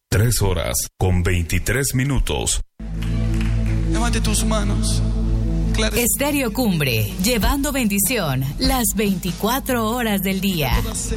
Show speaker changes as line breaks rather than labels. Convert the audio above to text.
3 horas con 23 minutos.
Levante tus manos.
Estéreo Cumbre, llevando bendición las 24 horas del día.
Toda